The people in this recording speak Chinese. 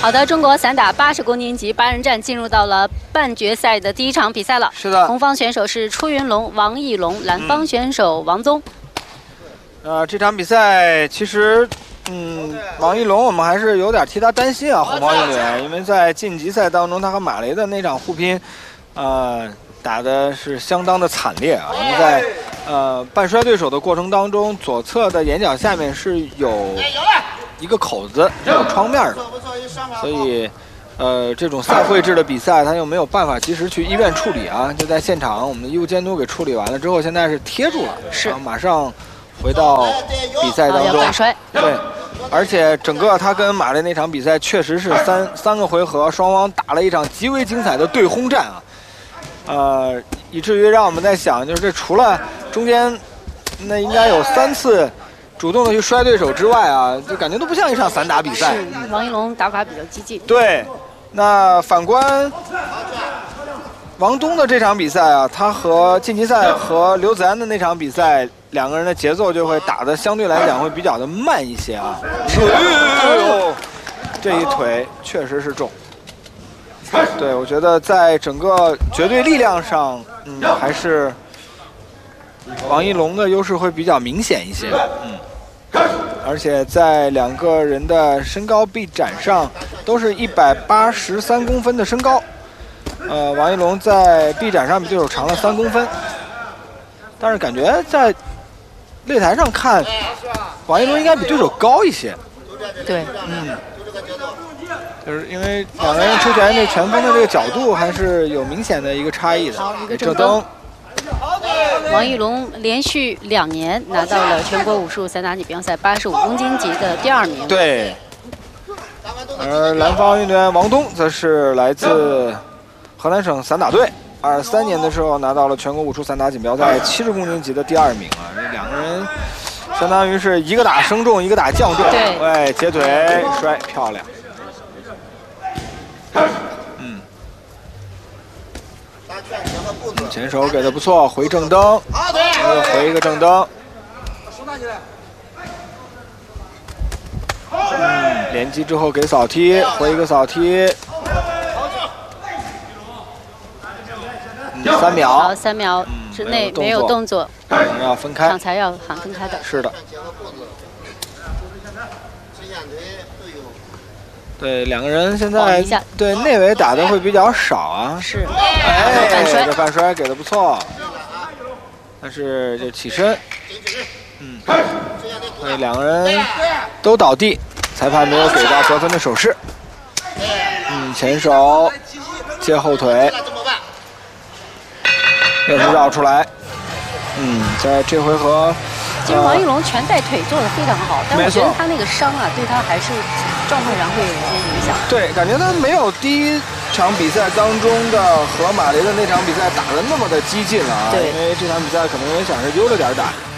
好的，中国散打80公斤级8人战进入到了半决赛的第一场比赛了。 是的， 红方选手是出云龙、王艺龙，蓝方选手王宗。 这场比赛其实，王艺龙我们还是有点替他担心啊，红方运动员，因为在晋级赛当中，他和马雷的那场互拼，打的是相当的惨烈啊，因为在半摔对手的过程当中，左侧的眼角下面是有一个口子，有创面的，所以这种赛会制的比赛，他又没有办法及时去医院处理啊，就在现场我们的医务监督给处理完了之后，现在是贴住了，是马上回到比赛当中。对，而且整个他跟马雷那场比赛确实是三个回合，双方打了一场极为精彩的对轰战啊，以至于让我们在想，就是这除了中间那应该有3次主动的去摔对手之外啊，就感觉都不像一场散打比赛。 是王艺龙打法比较激进。 对，那反观王东的这场比赛啊，他和晋级赛和刘子安的那场比赛，两个人的节奏就会打得相对来讲会比较的慢一些啊。这一腿确实是重。对，我觉得在整个绝对力量上，还是王艺龙的优势会比较明显一些。而且在两个人的身高臂展上都是183公分的身高。王艺龙在臂展上比对手长了3公分，但是感觉在擂台上看，王艺龙应该比对手高一些。 对， 就是因为两个人出拳这拳锋的这个角度还是有明显的一个差异的。 好，一个正蹬。王艺龙连续2年拿到了全国武术散打锦标赛85公斤级的第2名。 对。而蓝方运动员王东则是来自河南省散打队，23年的时候拿到了全国武术散打锦标赛70公斤级的第2名啊。这两个人相当于是一个打升重，一个打降重。对，截腿摔漂亮。前手给的不错，回正蹬，又回一个正蹬。连击之后给扫踢，回一个扫踢。3秒。 好，3秒之内没有动作， 要分开。 场裁要喊分开的。 是的。对，两个人现在对内围打的会比较少啊。 是。 这半摔给的不错，但是就起身，所以两个人都倒地，裁判没有给到得分的手势。前手接后腿，又是绕出来。在这回合。 其实王艺龙拳带腿做的非常好，但我觉得他那个伤啊，对他还是状态上会有一些影响。 对，感觉他没有第一场比赛当中的和马雷的那场比赛打得那么的激进了啊。因为这场比赛可能也想是悠着点打。